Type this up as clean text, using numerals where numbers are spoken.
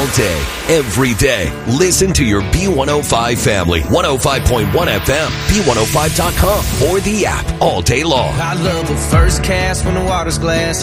all day, every day. Listen to your B105 family. 105.1 FM, B105.com, or the app all day long. I love a first cast when the water's glass.